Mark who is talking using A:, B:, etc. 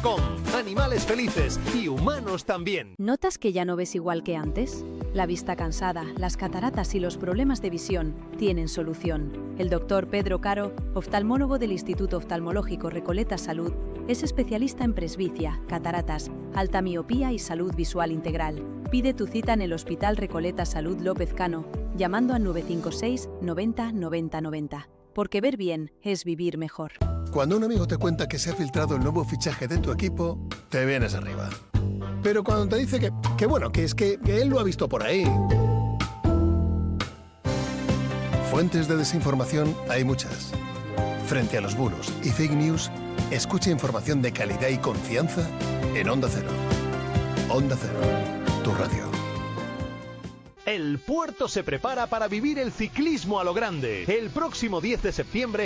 A: Veterinarios.com. Animales felices y humanos también.
B: ¿Notas que ya no ves igual que antes? La vista cansada, las cataratas y los problemas de visión tienen solución. El doctor Pedro Caro, oftalmólogo del Instituto Oftalmológico Recoleta Salud, es especialista en presbicia, cataratas, alta miopía y salud visual integral. Pide tu cita en el Hospital Recoleta Salud López Cano, llamando al 956 90 90 90. Porque ver bien es vivir mejor.
C: Cuando un amigo te cuenta que se ha filtrado el nuevo fichaje de tu equipo, te vienes arriba. Pero cuando te dice que él lo ha visto por ahí. Fuentes de desinformación hay muchas. Frente a los bulos y fake news, escucha información de calidad y confianza en Onda Cero. Onda Cero, tu radio.
A: El puerto se prepara para vivir el ciclismo a lo grande. El próximo 10 de septiembre